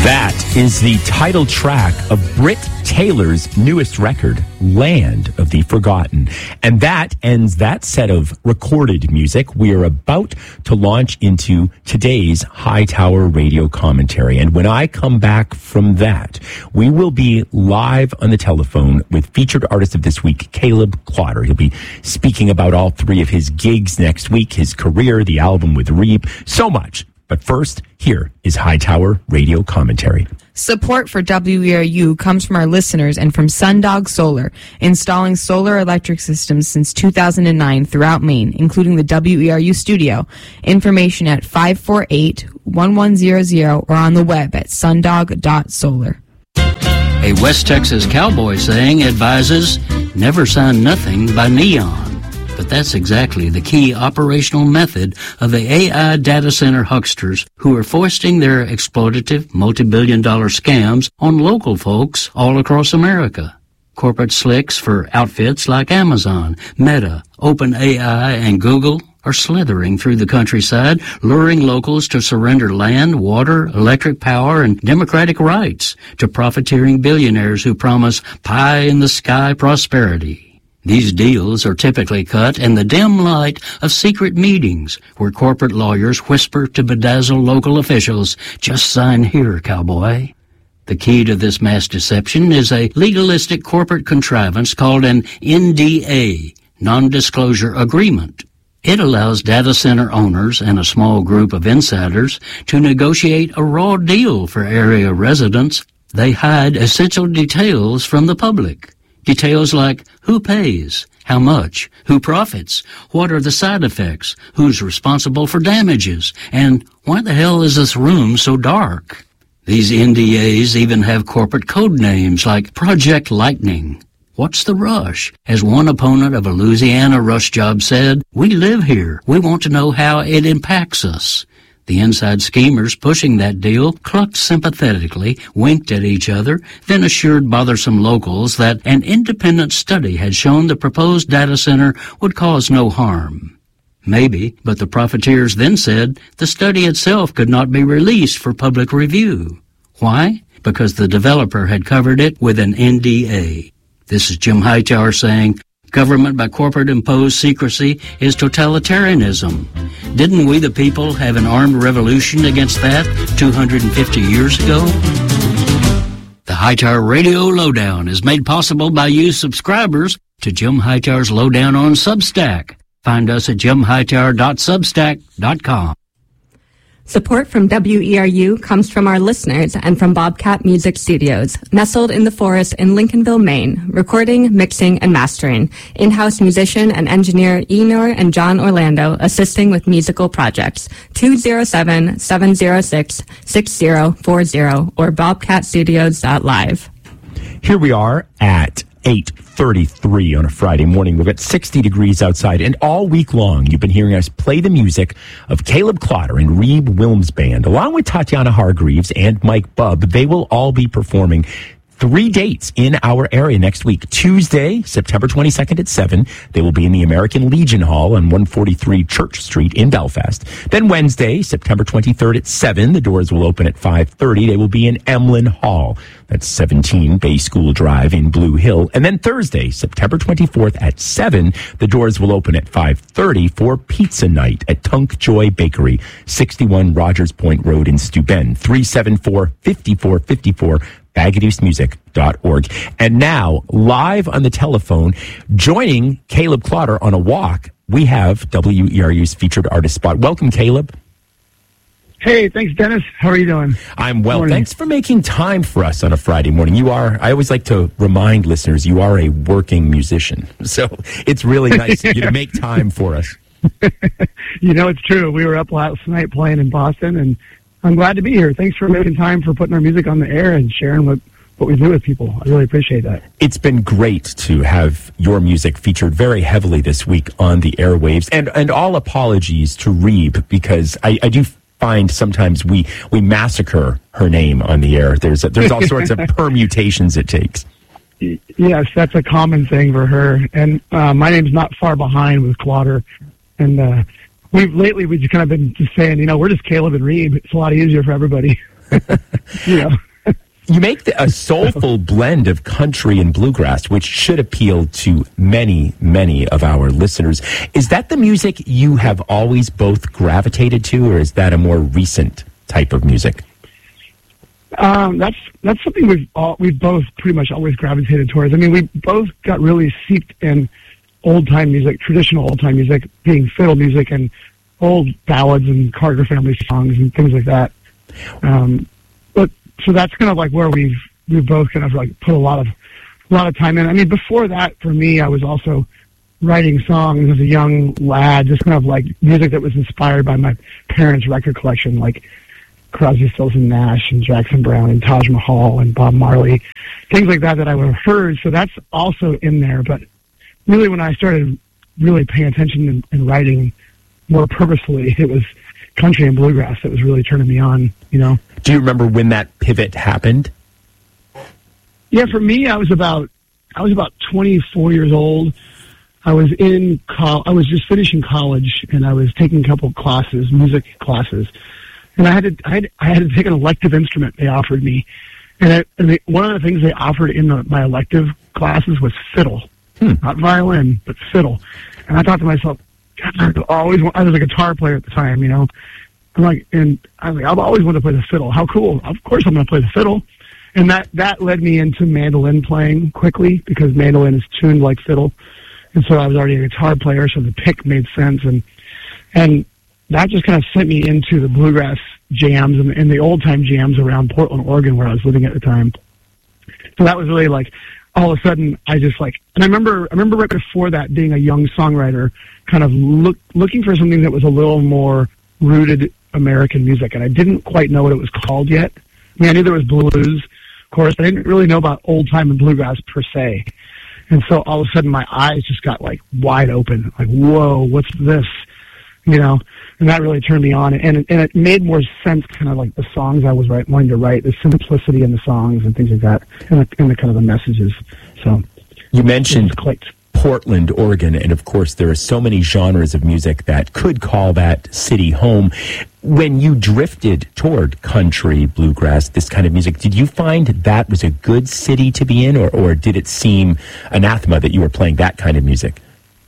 That is the title track of Britt Taylor's newest record, Land of the Forgotten. And that ends that set of recorded music. We are about to launch into today's Hightower Radio commentary. And when I come back from that, we will be live on the telephone with featured artist of this week, Caleb Clotter. He'll be speaking about all three of his gigs next week, his career, the album with Reeb, so much. But first, here is Hightower Radio commentary. Support for WERU comes from our listeners and from Sundog Solar, installing solar electric systems since 2009 throughout Maine, including the WERU studio. Information at 548-1100 or on the web at sundog.solar. A West Texas cowboy saying advises, never sign nothing by neon. But that's exactly the key operational method of the AI data center hucksters who are foisting their exploitative, multi-billion-dollar scams on local folks all across America. Corporate slicks for outfits like Amazon, Meta, OpenAI, and Google are slithering through the countryside, luring locals to surrender land, water, electric power, and democratic rights to profiteering billionaires who promise pie-in-the-sky prosperity. These deals are typically cut in the dim light of secret meetings where corporate lawyers whisper to bedazzle local officials, "Just sign here, cowboy." The key to this mass deception is a legalistic corporate contrivance called an NDA, non-disclosure agreement. It allows data center owners and a small group of insiders to negotiate a raw deal for area residents. They hide essential details from the public. Details like who pays, how much, who profits, what are the side effects, who's responsible for damages, and why the hell is this room so dark? These NDAs even have corporate code names like Project Lightning. What's the rush? As one opponent of a Louisiana rush job said, "We live here. We want to know how it impacts us." The inside schemers pushing that deal clucked sympathetically, winked at each other, then assured bothersome locals that an independent study had shown the proposed data center would cause no harm. Maybe, but the profiteers then said the study itself could not be released for public review. Why? Because the developer had covered it with an NDA. This is Jim Hightower saying, government by corporate imposed secrecy is totalitarianism. Didn't we the people have an armed revolution against that 250 years ago? The Hightower Radio Lowdown is made possible by you subscribers to Jim Hightower's Lowdown on Substack. Find us at jimhightower.substack.com. Support from WERU comes from our listeners and from Bobcat Music Studios, nestled in the forest in Lincolnville, Maine, recording, mixing, and mastering. In-house musician and engineer Enor and John Orlando assisting with musical projects. 207-706-6040 or bobcatstudios.live. Here we are at 8:33 on a Friday morning. We've got 60 degrees outside, and all week long you've been hearing us play the music of Caleb Clotter and Reeb Wilms Band, along with Tatiana Hargreaves and Mike Bubb. They will all be performing 3 dates in our area next week. Tuesday, September 22nd at 7, they will be in the American Legion Hall on 143 Church Street in Belfast. Then Wednesday, September 23rd at 7, the doors will open at 5:30. They will be in Emlyn Hall. That's 17 Bay School Drive in Blue Hill. And then Thursday, September 24th at 7, the doors will open at 5:30 for Pizza Night at Tunk Joy Bakery, 61 Rogers Point Road in Steuben, 374-5454. BagadooseMusic.org. And now, live on the telephone, joining Caleb Clotter on a walk, we have WERU's featured artist spot. Welcome, Caleb. Hey, thanks, Dennis. How are you doing? I'm well. Thanks for making time for us on a Friday morning. I always like to remind listeners, you are a working musician. So it's really nice of you to make time for us. It's true. We were up last night playing in Boston, and I'm glad to be here. Thanks for making time for putting our music on the air and sharing what we do with people. I really appreciate that. It's been great to have your music featured very heavily this week on the airwaves. And all apologies to Reeb, because I do find sometimes we massacre her name on the air. There's all sorts of permutations it takes. Yes, that's a common thing for her. And my name's not far behind with Clotter. And we've just kind of been just saying, we're just Caleb and Reeb. It's a lot easier for everybody. You know. You make a soulful blend of country and bluegrass, which should appeal to many, many of our listeners. Is that the music you have always both gravitated to, or is that a more recent type of music? That's something we've both pretty much always gravitated towards. I mean, we both got really steeped in old-time music, traditional old-time music, being fiddle music and old ballads and Carter family songs and things like that. So that's kind of like where we've both kind of like put a lot of time in. I mean, before that, for me, I was also writing songs as a young lad, just kind of like music that was inspired by my parents' record collection, like Crosby, Stills and Nash and Jackson Browne and Taj Mahal and Bob Marley, things like that I would have heard. So that's also in there. But really, when I started really paying attention and writing more purposefully, it was country and bluegrass that was really turning me on, you know. Do you remember when that pivot happened? Yeah, for me, I was about 24 years old. I was I was just finishing college, and I was taking a couple classes, music classes, and I had to take an elective instrument they offered me, and one of the things they offered in my elective classes was fiddle, not violin, but fiddle, and I thought to myself, God, I was a guitar player at the time, you know. I've always wanted to play the fiddle. How cool! Of course, I'm going to play the fiddle, and that led me into mandolin playing quickly because mandolin is tuned like fiddle, and so I was already a guitar player, so the pick made sense, and that just kind of sent me into the bluegrass jams and the old time jams around Portland, Oregon, where I was living at the time. So that was really like all of a sudden I just like, and I remember right before that being a young songwriter, kind of looking for something that was a little more rooted American music, and I didn't quite know what it was called yet. I mean, I knew there was blues, of course. I didn't really know about old time and bluegrass per se. And so all of a sudden my eyes just got like wide open, like, whoa, what's this? You know, and that really turned me on, and it made more sense, kind of like the songs I was wanting to write, the simplicity in the songs and things like that, and the kind of the messages. So you mentioned Portland, Oregon, and of course there are so many genres of music that could call that city home. When you drifted toward country, bluegrass, this kind of music, did you find that was a good city to be in, or did it seem anathema that you were playing that kind of music?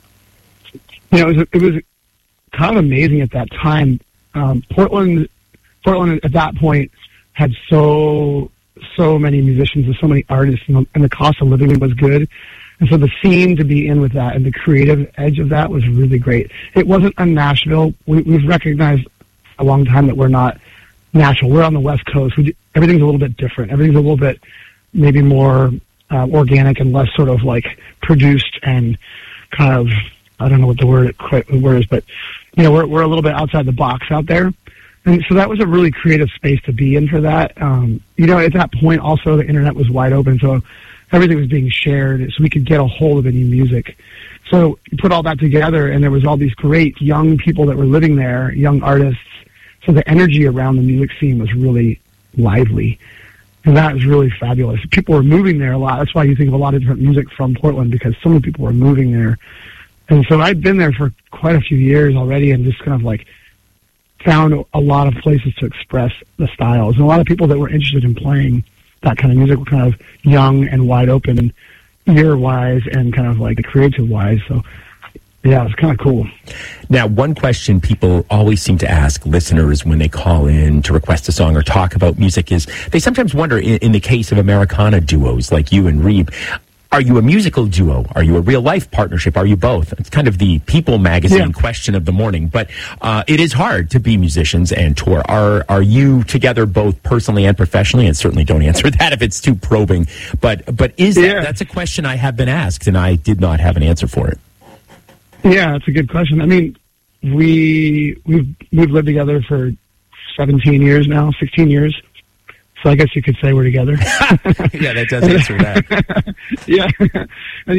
You know, it was kind of amazing at that time. Portland at that point had so many musicians and so many artists, and the cost of living was good. And so the scene to be in with that and the creative edge of that was really great. It wasn't a Nashville. We've recognized a long time that we're not Nashville. We're on the West Coast. Everything's a little bit different. Everything's a little bit maybe more organic and less sort of like produced and kind of, I don't know what the word is, but you know, we're a little bit outside the box out there. And so that was a really creative space to be in for that. You know, at that point also the internet was wide open, so everything was being shared, so we could get a hold of any music. So you put all that together, and there was all these great young people that were living there, young artists. So the energy around the music scene was really lively, and that was really fabulous. People were moving there a lot. That's why you think of a lot of different music from Portland, because so many people were moving there. And so I'd been there for quite a few years already, and just kind of like found a lot of places to express the styles, and a lot of people that were interested in playing that kind of music were kind of young and wide open, ear-wise and kind of like creative-wise. So, yeah, it's kind of cool. Now, one question people always seem to ask listeners when they call in to request a song or talk about music is they sometimes wonder, in the case of Americana duos like you and Reeb, are you a musical duo? Are you a real-life partnership? Are you both? It's kind of the People magazine question of the morning, but it is hard to be musicians and tour. Are you together both personally and professionally? And certainly don't answer that if it's too probing. But is that's a question I have been asked, and I did not have an answer for it. Yeah, that's a good question. I mean, we've lived together for 17 years now, 16 years. So I guess you could say we're together. Yeah, that does answer that. Yeah, and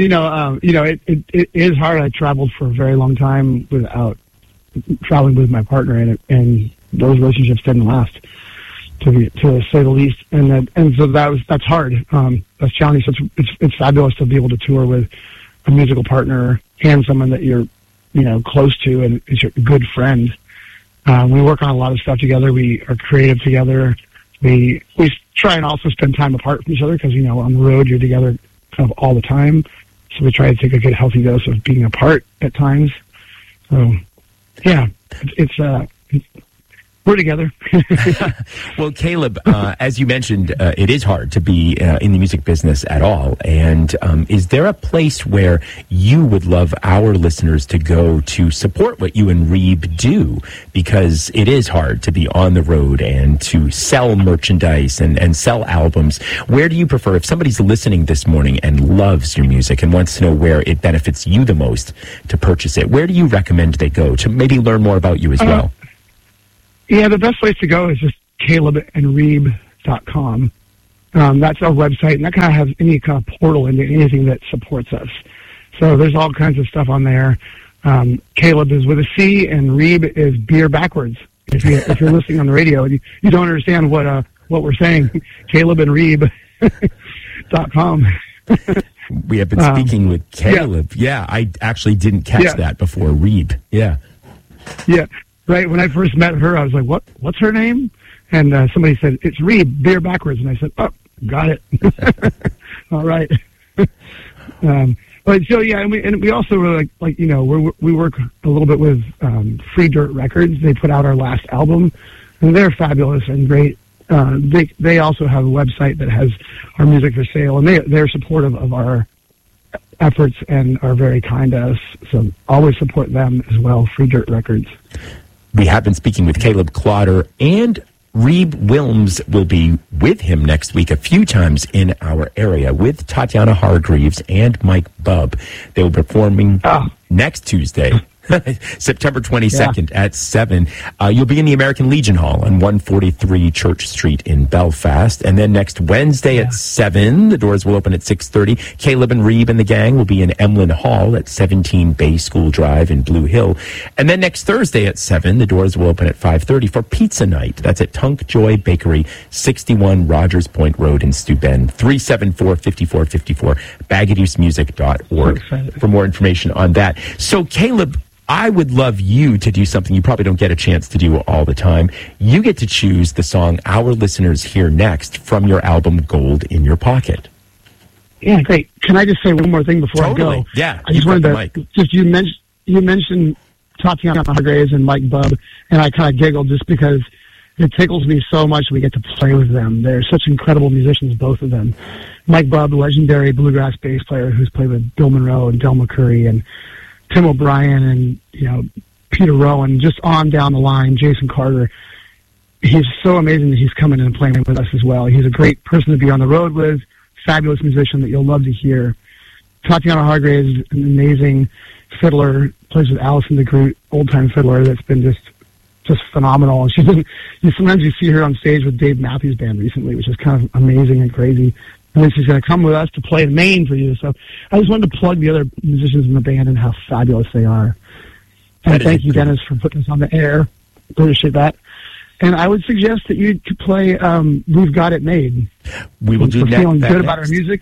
it is hard. I traveled for a very long time without traveling with my partner, and those relationships didn't last, to say the least. And so that's hard. That's challenging. So it's fabulous to be able to tour with a musical partner and someone that you're close to and is your good friend. We work on a lot of stuff together. We are creative together. we try and also spend time apart from each other because, on the road you're together kind of all the time. So we try to take a good healthy dose of being apart at times. So, yeah, we're together. Well, Caleb, as you mentioned, it is hard to be in the music business at all. And is there a place where you would love our listeners to go to support what you and Reeb do? Because it is hard to be on the road and to sell merchandise and sell albums. Where do you prefer, if somebody's listening this morning and loves your music and wants to know where it benefits you the most to purchase it, where do you recommend they go to maybe learn more about you as well? Yeah, the best place to go is just calebandreeb.com. That's our website, and that kind of has any kind of portal into anything that supports us. So there's all kinds of stuff on there. Caleb is with a C, and Reeb is beer backwards. If you're listening on the radio and you don't understand what we're saying, calebandreeb.com. We have been speaking with Caleb. Yeah, I actually didn't catch that before. Reeb. Yeah. Yeah. Right, when I first met her, I was like, what's her name? And somebody said, it's Reeb, beer backwards. And I said, oh, got it. All right. But so, yeah, and we also really like we work a little bit with Free Dirt Records. They put out our last album, and they're fabulous and great. They also have a website that has our music for sale, and they're supportive of our efforts and are very kind to us. So always support them as well, Free Dirt Records. We have been speaking with Caleb Clotter, and Reeb Wilms will be with him next week a few times in our area with Tatiana Hargreaves and Mike Bubb. They will be performing next Tuesday, September 22nd at 7. You'll be in the American Legion Hall on 143 Church Street in Belfast. And then next Wednesday at 7, the doors will open at 6:30. Caleb and Reeb and the gang will be in Emlyn Hall at 17 Bay School Drive in Blue Hill. And then next Thursday at 7, the doors will open at 5:30 for pizza night. That's at Tunk Joy Bakery, 61 Rogers Point Road in Steuben, 374-5454, baggadusemusic.org for more information on that. So, Caleb, I would love you to do something you probably don't get a chance to do all the time. You get to choose the song our listeners hear next from your album Gold in Your Pocket. Yeah, great. Can I just say one more thing before I go? Yeah, I just wanted to just you mentioned Tatiana Hargreaves and Mike Bubb, and I kind of giggled just because it tickles me so much we get to play with them. They're such incredible musicians, both of them. Mike Bubb, legendary bluegrass bass player who's played with Bill Monroe and Del McCoury and Tim O'Brien and, Peter Rowan, just on down the line, Jason Carter. He's so amazing that he's coming in and playing with us as well. He's a great person to be on the road with, fabulous musician that you'll love to hear. Tatiana Hargreaves is an amazing fiddler, plays with Allison DeGroot, old-time fiddler that's been just phenomenal. And she's been, sometimes you see her on stage with Dave Matthews Band recently, which is kind of amazing and crazy. And then she's going to come with us to play in Maine for you. So I just wanted to plug the other musicians in the band and how fabulous they are. And thank you, Dennis, for putting us on the air. Appreciate that. And I would suggest that you could play We've Got It Made. We will do that. We're feeling good about our music.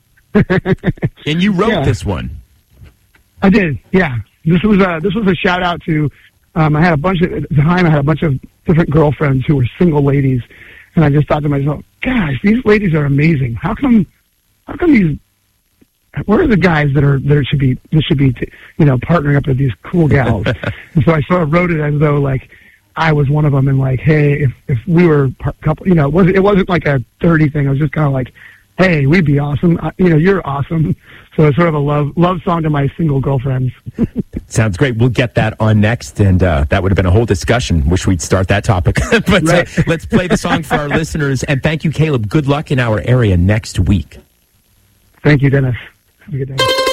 And you wrote this one. I did, yeah. This was a shout out to, at the time I had a bunch of different girlfriends who were single ladies. And I just thought to myself, gosh, these ladies are amazing. How come these, where are the guys that should be partnering up with these cool gals? And so I sort of wrote it as though like I was one of them and like, hey, if we were a couple, it wasn't like a dirty thing. It was just kind of like, hey, we'd be awesome. You're awesome. So it's sort of a love song to my single girlfriends. Sounds great. We'll get that on next, and that would have been a whole discussion. Wish we'd start that topic. But let's play the song for our listeners. And thank you, Caleb. Good luck in our area next week. Thank you, Dennis. Have a good day.